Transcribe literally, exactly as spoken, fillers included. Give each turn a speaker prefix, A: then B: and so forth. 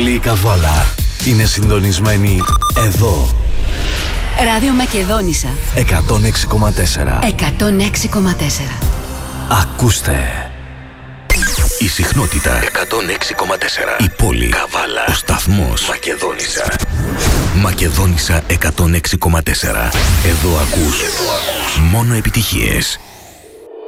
A: Όλη η Καβάλα είναι συντονισμένη εδώ.
B: Ράδιο Μακεδόνισσα
A: εκατόν έξι κόμμα τέσσερα.
B: εκατόν έξι κόμμα τέσσερα.
A: Ακούστε.
C: Η συχνότητα εκατόν έξι κόμμα τέσσερα. Η πόλη Καβάλα. Ο σταθμός Μακεδόνισσα. Μακεδόνισσα εκατόν έξι κόμμα τέσσερα. Εδώ ακούς μόνο επιτυχίες.